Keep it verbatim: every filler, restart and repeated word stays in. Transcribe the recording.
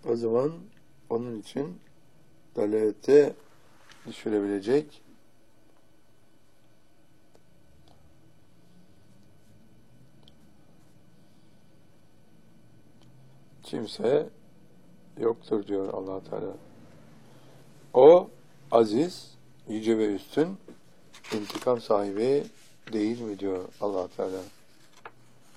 O zaman onun için dalalete düşürebilecek kimse yoktur diyor Allah Teala. O aziz, yüce ve üstün, intikam sahibi değil mi diyor Allah Teala.